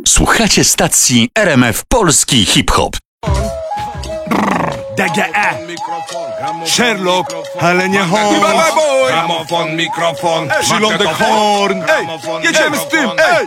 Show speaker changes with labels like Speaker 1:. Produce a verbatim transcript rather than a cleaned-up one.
Speaker 1: Słuchacie stacji R M F Polski Hip-Hop.
Speaker 2: D G E Sherlock, ale nie Holmes.
Speaker 3: Gramofon, mikrofon,
Speaker 2: Przylądek Horn. Ej, jedziemy z tym, ej!